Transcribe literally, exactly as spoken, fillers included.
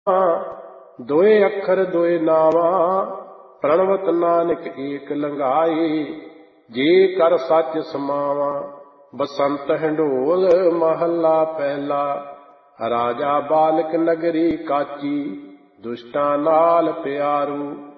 ਦੋਏ ਅੱਖਰ ਦੋਏ ਨਾਵਾਂ, ਪ੍ਰਣਵਤ ਨਾਨਕ ਏਕ ਲੰਘਾਏ। ਜੇ ਕਰ ਸੱਚ ਸਮਾਵਾਂ, ਬਸੰਤ ਹਿੰਡੋਲ ਮਹੱਲਾ ਪਹਿਲਾ। ਰਾਜਾ ਬਾਲਕ ਨਗਰੀ ਕਾਚੀ, ਦੁਸ਼ਟਾਂ ਨਾਲ ਪਿਆਰੂ।